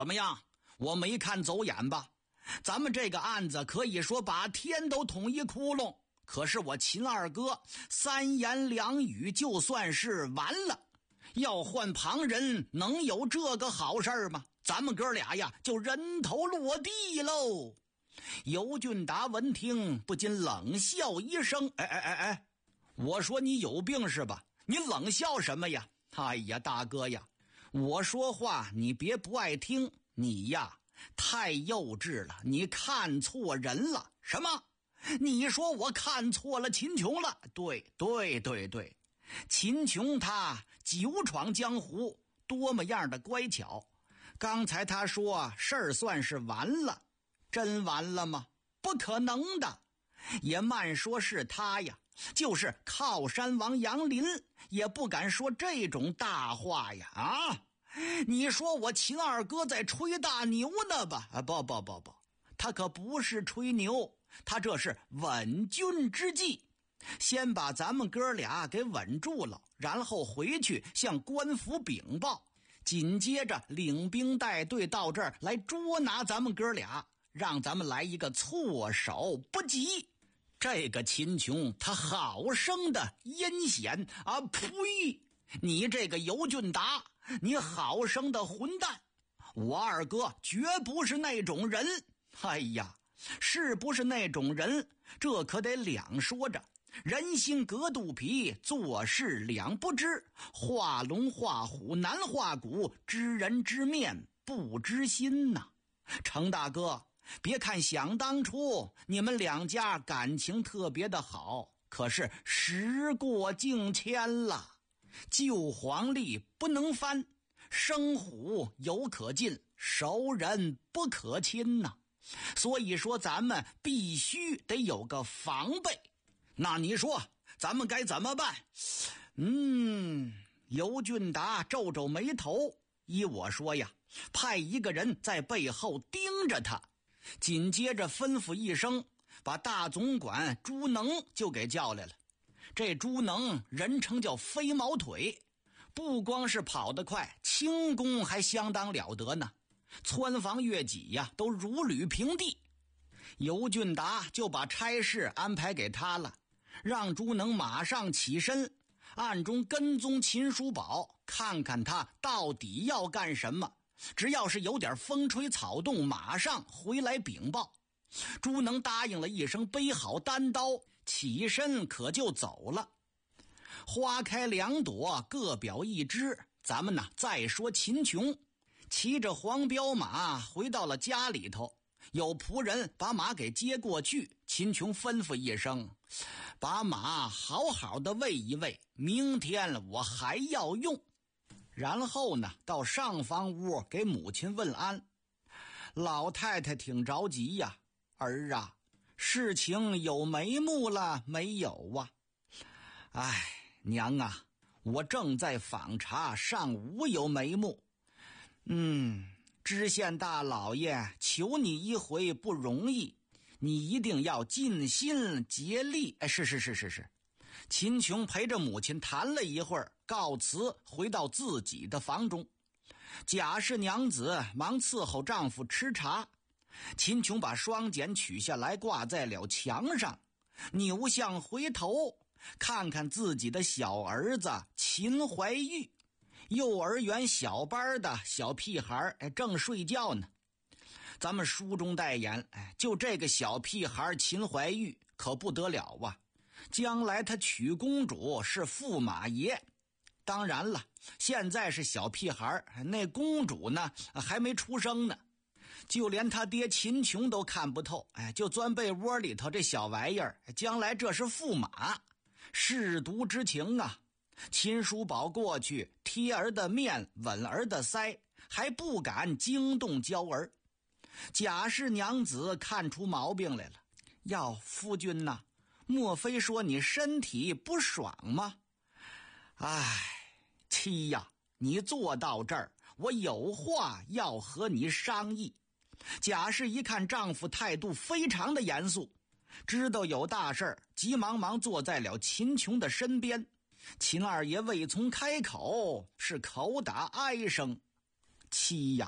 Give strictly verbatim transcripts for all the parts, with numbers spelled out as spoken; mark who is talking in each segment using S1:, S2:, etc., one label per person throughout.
S1: 怎么样？我没看走眼吧？咱们这个案子可以说把天都捅一窟窿，可是我秦二哥三言两语就算是完了。要换旁人能有这个好事吗？咱们哥俩呀就人头落地喽。尤俊达闻听不禁冷笑一声，哎哎哎哎，我说你有病是吧？你冷笑什么呀？哎呀大哥呀，我说话你别不爱听，你呀太幼稚了，你看错人了。什么？你说我看错了秦琼了？对对对对，秦琼他久闯江湖，多么样的乖巧。刚才他说事儿算是完了，真完了吗？不可能的。也慢说是他呀，就是靠山王杨林也不敢说这种大话呀。啊，你说我秦二哥在吹大牛呢吧？啊，不不不不，他可不是吹牛，他这是稳军之计。先把咱们哥俩给稳住了，然后回去向官府禀报，紧接着领兵带队到这儿来捉拿咱们哥俩，让咱们来一个措手不及。这个秦琼他好生的阴险啊！呸！你这个尤俊达，你好生的混蛋！我二哥绝不是那种人。哎呀，是不是那种人，这可得两说着。人心隔肚皮，做事两不知，画龙画虎难画骨，知人知面不知心呐。程大哥，别看想当初你们两家感情特别的好，可是时过境迁了，旧黄历不能翻，生虎有可近，熟人不可亲呐。所以说咱们必须得有个防备。那你说咱们该怎么办？嗯，尤俊达皱皱眉头，依我说呀，派一个人在背后盯着他，紧接着吩咐一声，把大总管朱能就给叫来了。这朱能人称叫飞毛腿，不光是跑得快，轻功还相当了得呢，蹿房跃挤呀都如履平地。尤俊达就把差事安排给他了，让朱能马上起身，暗中跟踪秦叔宝，看看他到底要干什么。只要是有点风吹草动，马上回来禀报。朱能答应了一声，背好单刀，起身可就走了。花开两朵，各表一枝。咱们呢，再说秦琼，骑着黄骠马回到了家里头，有仆人把马给接过去。秦琼吩咐一声，把马好好的喂一喂，明天我还要用。然后呢，到上房屋给母亲问安。老太太挺着急呀，儿啊，事情有眉目了没有啊？哎，娘啊，我正在访查，尚无有眉目。嗯，知县大老爷求你一回不容易，你一定要尽心竭力。哎，是是是是是。秦琼陪着母亲谈了一会儿，告辞回到自己的房中。贾氏娘子忙伺候丈夫吃茶，秦琼把双锏取下来挂在了墙上，扭向回头看看自己的小儿子秦怀玉，幼儿园小班的小屁孩正睡觉呢。咱们书中代言，就这个小屁孩秦怀玉可不得了啊，将来他娶公主是驸马爷。当然了，现在是小屁孩，那公主呢还没出生呢。就连他爹秦琼都看不透，哎，就钻被窝里头这小玩意儿，将来这是驸马，舐犊之情啊！秦叔宝过去贴儿的面，吻儿的腮，还不敢惊动娇儿。贾氏娘子看出毛病来了，哟，夫君呐，莫非说你身体不爽吗？唉，妻呀，你坐到这儿，我有话要和你商议。贾氏一看丈夫态度非常的严肃，知道有大事儿，急忙忙坐在了秦琼的身边。秦二爷未从开口，是口打哀声：妻呀，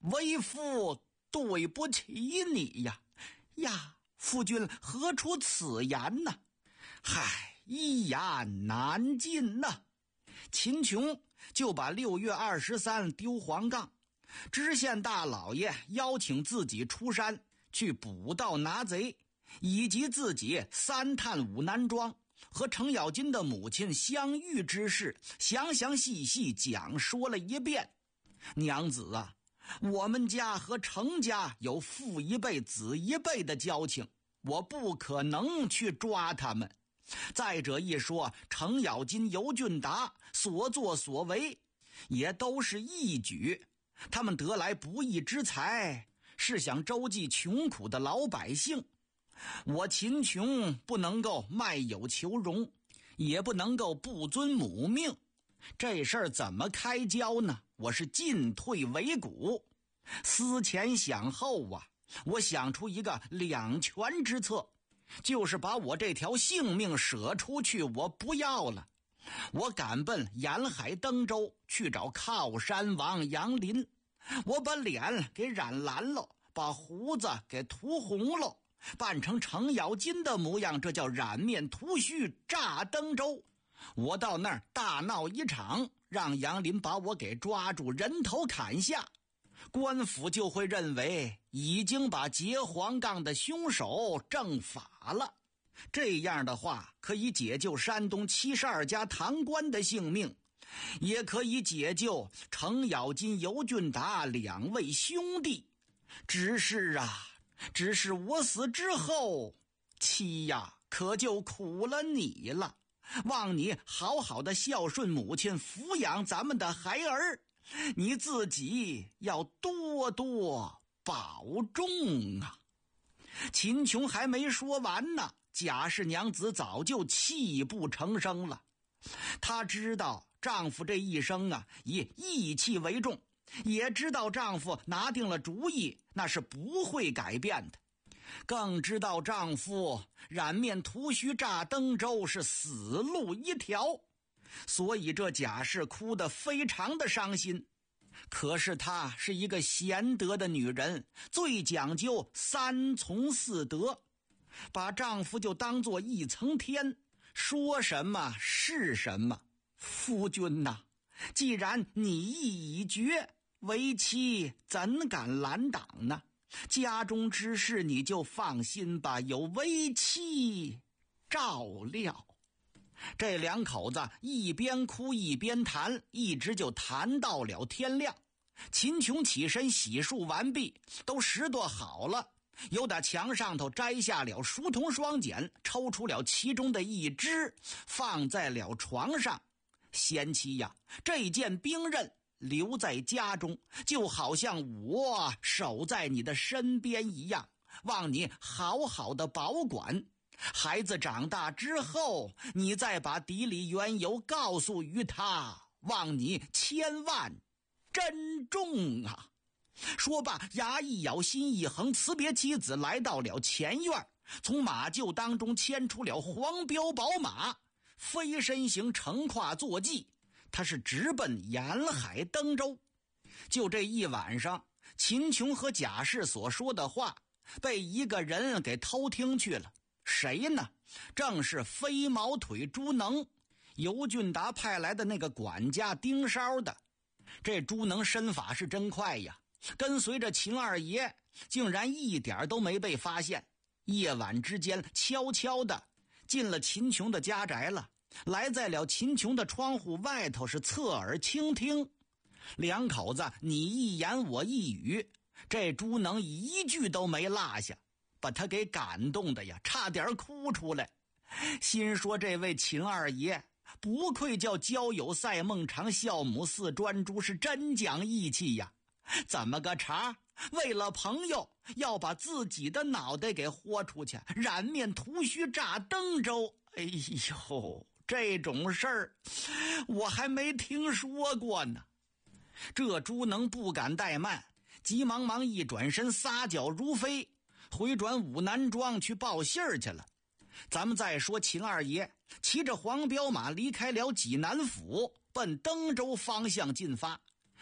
S1: 为父对不起你呀！呀，夫君何出此言呢？嗨，一言难尽呐、啊。秦琼就把六月二十三丢黄杠，知县大老爷邀请自己出山去捕盗拿贼，以及自己三探武南庄和程咬金的母亲相遇之事，详详细细讲说了一遍。娘子啊，我们家和程家有父一辈子一辈的交情，我不可能去抓他们。再者一说，程咬金、尤俊达所作所为也都是义举，他们得来不易之财，是想周济穷苦的老百姓。我秦琼不能够卖友求荣，也不能够不遵母命，这事儿怎么开交呢？我是进退维谷，思前想后啊，我想出一个两全之策，就是把我这条性命舍出去，我不要了。我赶奔沿海登州去找靠山王杨林，我把脸给染蓝了，把胡子给涂红了，扮成程咬金的模样，这叫染面涂须炸登州。我到那儿大闹一场，让杨林把我给抓住，人头砍下，官府就会认为已经把劫黄杠的凶手正法了。这样的话可以解救山东七十二家堂官的性命，也可以解救程咬金、尤俊达两位兄弟。只是啊，只是我死之后，妻呀，可就苦了你了。望你好好的孝顺母亲，抚养咱们的孩儿，你自己要多多保重啊。秦琼还没说完呢，贾氏娘子早就泣不成声了。她知道丈夫这一生啊，以义气为重，也知道丈夫拿定了主意，那是不会改变的。更知道丈夫染面涂须炸登州是死路一条，所以这贾氏哭得非常的伤心。可是她是一个贤德的女人，最讲究三从四德，把丈夫就当作一层天，说什么是什么。夫君呐、啊，既然你意已决，为妻怎敢拦挡呢？家中之事你就放心吧，有为妻照料。这两口子一边哭一边谈，一直就谈到了天亮。秦琼起身洗漱完毕，都拾掇好了，又打墙上头摘下了书童双剪，抽出了其中的一支，放在了床上。贤妻呀，这件兵刃留在家中，就好像我守在你的身边一样，望你好好的保管。孩子长大之后，你再把底里缘由告诉于他，望你千万珍重啊。说罢，牙一咬，心一横，辞别妻子，来到了前院，从马厩当中牵出了黄骠宝马，飞身行，乘跨坐骑，他是直奔沿海登州。就这一晚上，秦琼和贾氏所说的话被一个人给偷听去了。谁呢？正是飞毛腿朱能，尤俊达派来的那个管家盯梢的。这朱能身法是真快呀，跟随着秦二爷竟然一点都没被发现，夜晚之间悄悄的进了秦琼的家宅了，来在了秦琼的窗户外头，是侧耳倾听。两口子你一言我一语，这朱能一句都没落下，把他给感动的呀，差点哭出来。心说这位秦二爷不愧叫交友赛孟尝，孝母似专诸，是真讲义气呀。怎么个茬？为了朋友要把自己的脑袋给豁出去，染面涂须炸登州。哎呦，这种事儿我还没听说过呢。这朱能不敢怠慢，急忙忙一转身，撒脚如飞，回转武南庄去报信儿去了。咱们再说秦二爷骑着黄骠马离开了济南府，奔登州方向进发。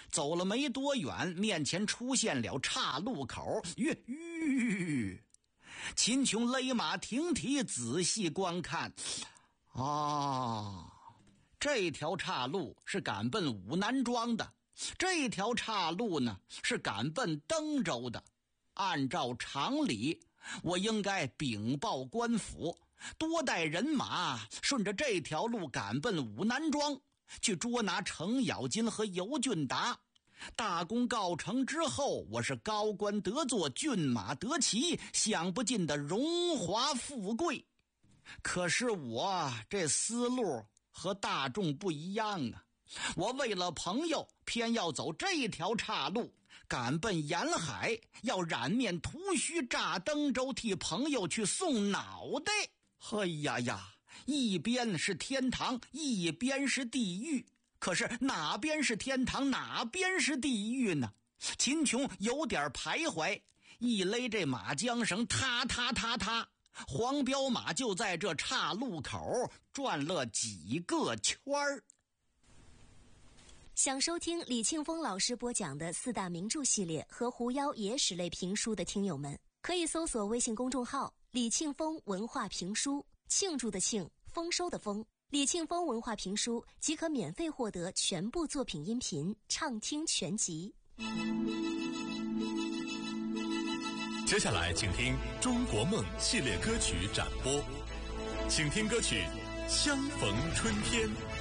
S1: 走了没多远，面前出现了岔路口。吁吁！秦琼勒马停蹄，仔细观看。啊，这条岔路是赶奔武南庄的，这条岔路呢是赶奔登州的。按照常理，我应该禀报官府，多带人马，顺着这条路赶奔武南庄，去捉拿程咬金和尤俊达。大功告成之后，我是高官得坐，骏马得骑，享不尽的荣华富贵。可是我这思路和大众不一样啊，我为了朋友偏要走这条岔路，赶奔沿海，要染面涂须，炸登州，替朋友去送脑袋。哎呀呀，一边是天堂，一边是地狱，可是哪边是天堂，哪边是地狱呢？秦琼有点徘徊，一勒这马缰绳，踏踏踏踏，黄骠马就在这岔路口转了几个圈儿。
S2: 想收听李庆峰老师播讲的四大名著系列和狐妖野史类评书的听友们，可以搜索微信公众号李庆峰文化评书，庆祝的庆，丰收的丰，李庆峰文化评书即可免费获得全部作品音频畅听全集。
S3: 接下来请听中国梦系列歌曲展播，请听歌曲《相逢春天》。